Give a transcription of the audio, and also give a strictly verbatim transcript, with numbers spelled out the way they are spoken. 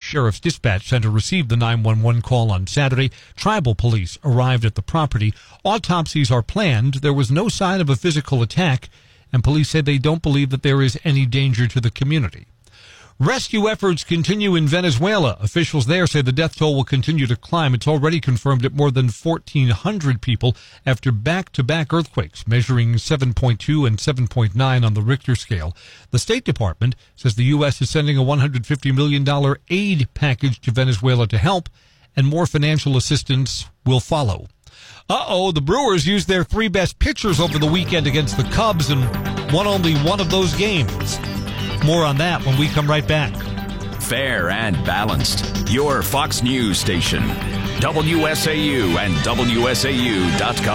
Sheriff's Dispatch Center received the nine one one call on Saturday. Tribal police arrived at the property. Autopsies are planned. There was no sign of a physical attack, and police said they don't believe that there is any danger to the community. Rescue efforts continue in Venezuela. Officials there say the death toll will continue to climb. It's already confirmed at more than fourteen hundred people after back-to-back earthquakes measuring seven point two and seven point nine on the Richter scale. The State Department says the U S is sending a one hundred fifty million dollars aid package to Venezuela to help, and more financial assistance will follow. Uh-oh, the Brewers used their three best pitchers over the weekend against the Cubs and won only one of those games. More on that when we come right back. Fair and balanced. Your Fox News station. W S A U and W S A U dot com.